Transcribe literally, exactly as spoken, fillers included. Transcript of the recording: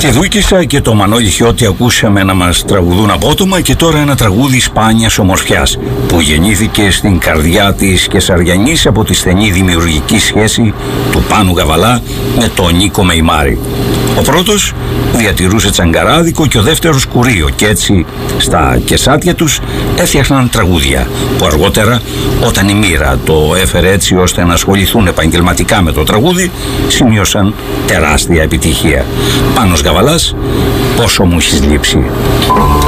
Τη Δούκισσα και το Μανώλη Χιώτη ακούσαμε να μας τραγουδούν απότομα, και τώρα ένα τραγούδι σπάνιας ομορφιάς που γεννήθηκε στην καρδιά της Κεσαριανής από τη στενή δημιουργική σχέση του Πάνου Γαβαλά με τον Νίκο Μεϊμάρη. Ο πρώτος διατηρούσε τσαγκαράδικο και ο δεύτερος κουρίο, και έτσι στα κεσάτια τους έφτιαχναν τραγούδια που αργότερα, όταν η μοίρα το έφερε έτσι ώστε να ασχοληθούν επαγγελματικά με το τραγούδι, σημείωσαν τεράστια επιτυχία. Πάνος Γαβαλάς, πόσο μου έχεις λείψει.